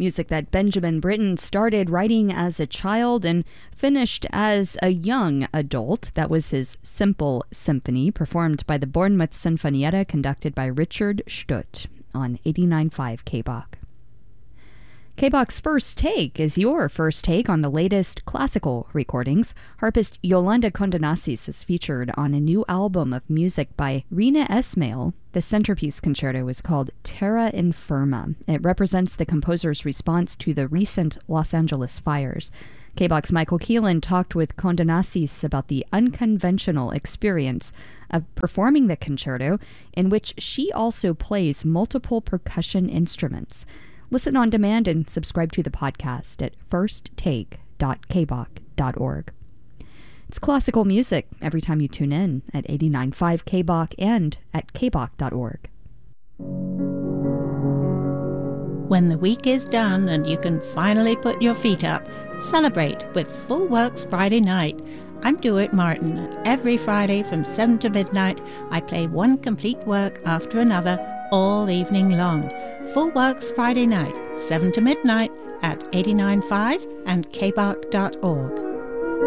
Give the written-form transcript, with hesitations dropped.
music that Benjamin Britten started writing as a child and finished as a young adult. That was his Simple Symphony, performed by the Bournemouth Sinfonietta, conducted by Richard Stutt on 89.5 KBOK. KBOK's First Take is your first take on the latest classical recordings. Harpist Yolanda Condonasis is featured on a new album of music by Rina Esmail. The centerpiece concerto is called Terra Infirma. It represents the composer's response to the recent Los Angeles fires. KBOK's Michael Keelan talked with Condonasis about the unconventional experience of performing the concerto, in which she also plays multiple percussion instruments. Listen on demand and subscribe to the podcast at firsttake.kbok.org. It's classical music every time you tune in at 89.5 KBOK and at kbok.org. When the week is done and you can finally put your feet up, celebrate with Full Works Friday Night. I'm Dewitt Martin. Every Friday from 7 to midnight, I play one complete work after another all evening long. Full Works Friday Night, 7 to midnight at 89.5 and kbok.org.